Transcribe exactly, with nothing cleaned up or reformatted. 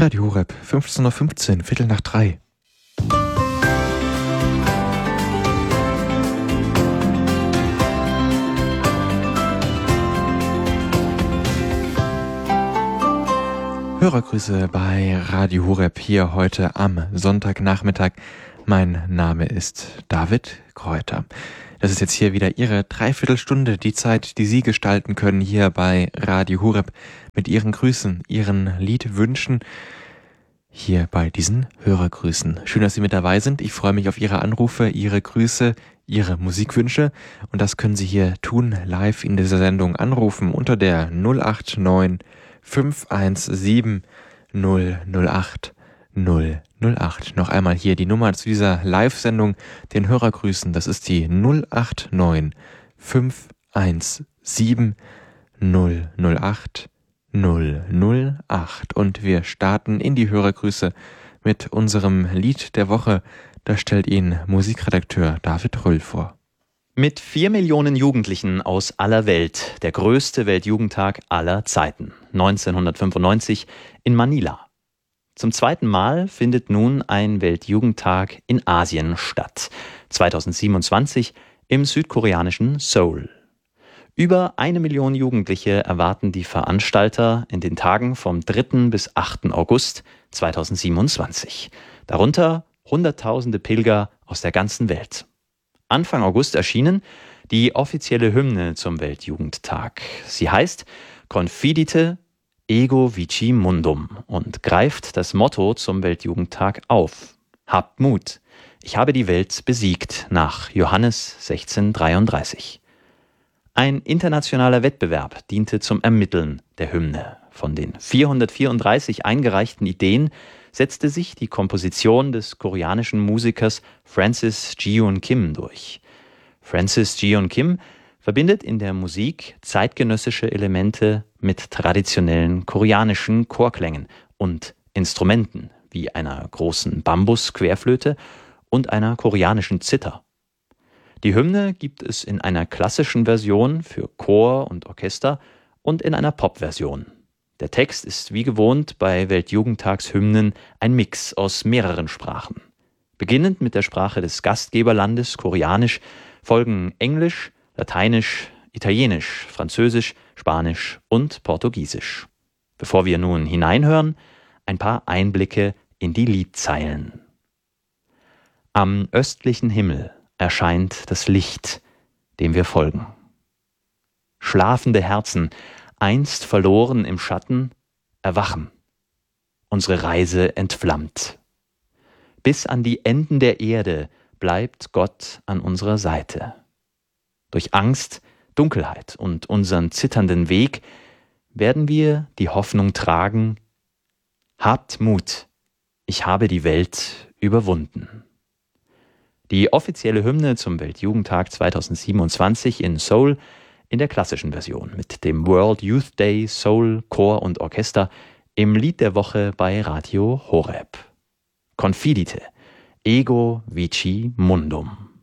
Radio Horeb, fünfzehn Uhr fünfzehn, Viertel nach drei. Hörergrüße bei Radio Horeb hier heute am Sonntagnachmittag. Mein Name ist David Kräuter. Das ist jetzt hier wieder Ihre Dreiviertelstunde, die Zeit, die Sie gestalten können hier bei Radio Horeb mit Ihren Grüßen, Ihren Liedwünschen, hier bei diesen Hörergrüßen. Schön, dass Sie mit dabei sind. Ich freue mich auf Ihre Anrufe, Ihre Grüße, Ihre Musikwünsche. Und das können Sie hier tun, live in dieser Sendung anrufen unter der null acht neun fünf eins sieben null null acht null null acht. Noch einmal hier die Nummer zu dieser Live-Sendung, den Hörergrüßen. Das ist die null acht neun fünf eins sieben null null acht null null acht. Und wir starten in die Hörergrüße mit unserem Lied der Woche. Das stellt Ihnen Musikredakteur David Röll vor. Mit vier Millionen Jugendlichen aus aller Welt, der größte Weltjugendtag aller Zeiten, neunzehnhundertfünfundneunzig in Manila. Zum zweiten Mal findet nun ein Weltjugendtag in Asien statt, zweitausendsiebenundzwanzig im südkoreanischen Seoul. Über eine Million Jugendliche erwarten die Veranstalter in den Tagen vom dritten bis achten August zweitausendsiebenundzwanzig. Darunter Hunderttausende Pilger aus der ganzen Welt. Anfang August erschienen die offizielle Hymne zum Weltjugendtag. Sie heißt Confidite Ego Vici Mundum und greift das Motto zum Weltjugendtag auf. Habt Mut, ich habe die Welt besiegt, nach Johannes sechzehn dreiunddreißig. Ein internationaler Wettbewerb diente zum Ermitteln der Hymne. Von den vierhundertvierunddreißig eingereichten Ideen setzte sich die Komposition des koreanischen Musikers Francis Jeon Kim durch. Francis Jeon Kim verbindet in der Musik zeitgenössische Elemente mit traditionellen koreanischen Chorklängen und Instrumenten wie einer großen Bambus-Querflöte und einer koreanischen Zither. Die Hymne gibt es in einer klassischen Version für Chor und Orchester und in einer Popversion. Der Text ist wie gewohnt bei Weltjugendtagshymnen ein Mix aus mehreren Sprachen. Beginnend mit der Sprache des Gastgeberlandes Koreanisch folgen Englisch, Lateinisch, Italienisch, Französisch, Spanisch und Portugiesisch. Bevor wir nun hineinhören, ein paar Einblicke in die Liedzeilen. Am östlichen Himmel erscheint das Licht, dem wir folgen. Schlafende Herzen, einst verloren im Schatten, erwachen. Unsere Reise entflammt. Bis an die Enden der Erde bleibt Gott an unserer Seite. Durch Angst, Dunkelheit und unseren zitternden Weg werden wir die Hoffnung tragen: Habt Mut, ich habe die Welt überwunden. Die offizielle Hymne zum Weltjugendtag zweitausendsiebenundzwanzig in Seoul in der klassischen Version mit dem World Youth Day Seoul Chor und Orchester im Lied der Woche bei Radio Horeb. Confidite, Ego Vici Mundum.